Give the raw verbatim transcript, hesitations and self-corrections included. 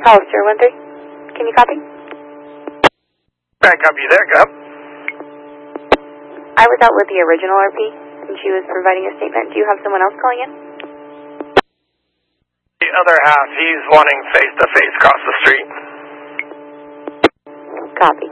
Hollister one three. Can you copy? Back up, you there, Gup? I was out with the original R P, and she was providing a statement. Do you have someone else calling in? The other half, he's wanting face-to-face across the street. Copy.